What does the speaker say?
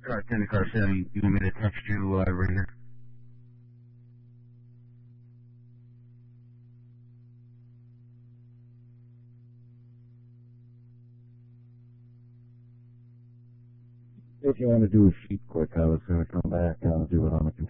Kenny Garcia, you want me to text you right here? If you want to do a sheet quick, I was going to come back and do it on the computer.